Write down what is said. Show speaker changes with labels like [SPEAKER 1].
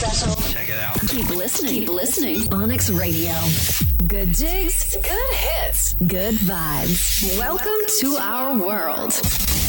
[SPEAKER 1] special.
[SPEAKER 2] Check it out.
[SPEAKER 3] Keep listening. Keep listening. Onyx Radio. Good jigs, good hits, good vibes. Welcome to our world.